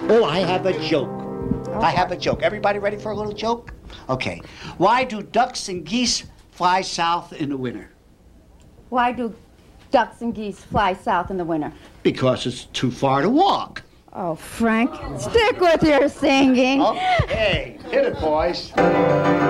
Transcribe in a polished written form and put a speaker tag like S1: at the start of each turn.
S1: Oh, I have a joke. I have a joke. Everybody ready for a little joke? Okay. Why do ducks and geese fly south in the winter?
S2: Why do ducks and geese fly south in the winter?
S1: Because it's too far to walk.
S2: Oh, Frank, stick with your singing.
S1: Okay. Hit it, boys.